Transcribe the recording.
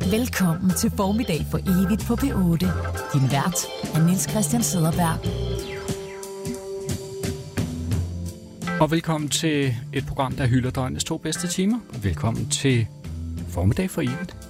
Velkommen til Formiddag for evigt på P8. Din vært er Niels Christian Cederberg. Og velkommen til et program, der hylder døgnets 2 bedste timer. Velkommen til Formiddag for evigt.